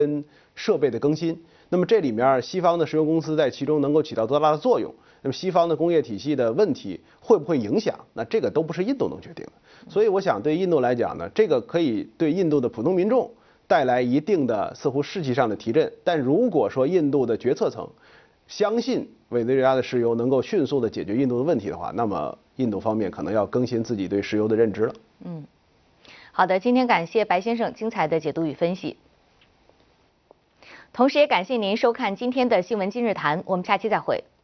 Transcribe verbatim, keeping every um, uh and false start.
跟设备的更新。那么这里面西方的石油公司在其中能够起到多大的作用？那么西方的工业体系的问题会不会影响？那这个都不是印度能决定的。所以我想对印度来讲呢，这个可以对印度的普通民众带来一定的似乎士气上的提振。但如果说印度的决策层相信委内瑞拉的石油能够迅速的解决印度的问题的话，那么印度方面可能要更新自己对石油的认知了。 嗯，好的，今天感谢白先生精彩的解读与分析，同时也感谢您收看今天的新闻今日谈，我们下期再会。